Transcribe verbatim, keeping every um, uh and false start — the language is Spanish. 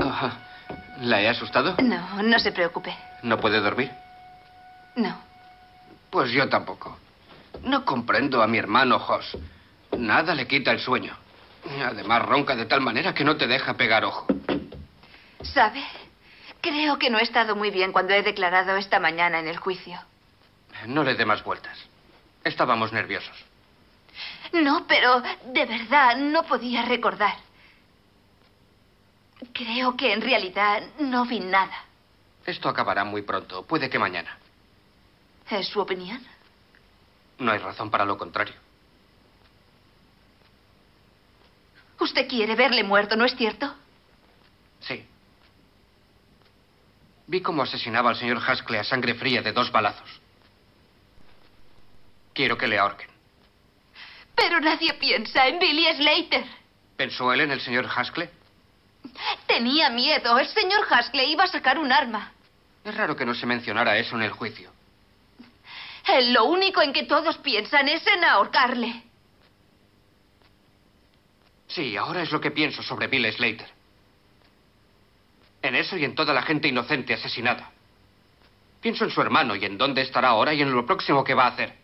Oh, ¿la he asustado? No, no se preocupe. ¿No puede dormir? No. Pues yo tampoco. No comprendo a mi hermano Hoss. Nada le quita el sueño. Además, ronca de tal manera que no te deja pegar ojo. ¿Sabe? Creo que no he estado muy bien cuando he declarado esta mañana en el juicio. No le dé más vueltas. Estábamos nerviosos. No, pero de verdad no podía recordar. Creo que en realidad no vi nada. Esto acabará muy pronto. Puede que mañana. ¿Es su opinión? No hay razón para lo contrario. Usted quiere verle muerto, ¿no es cierto? Sí. Vi cómo asesinaba al señor Haskell a sangre fría de dos balazos. Quiero que le ahorquen. Pero nadie piensa en Billy Slater. ¿Pensó él en el señor Haskell? Tenía miedo. El señor Haskell iba a sacar un arma. Es raro que no se mencionara eso en el juicio. Él, lo único en que todos piensan es en ahorcarle. Sí, ahora es lo que pienso sobre Bill Slater. En eso y en toda la gente inocente asesinada. Pienso en su hermano y en dónde estará ahora y en lo próximo que va a hacer.